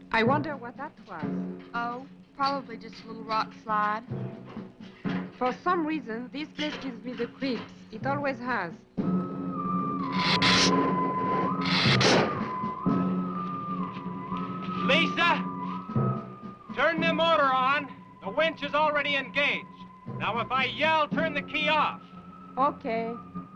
I wonder what that was. Oh, probably just a little rock slide. For some reason, this place gives me the creeps. It always has. Lisa, turn the motor on. The winch is already engaged. Now, if I yell, turn the key off. Okay.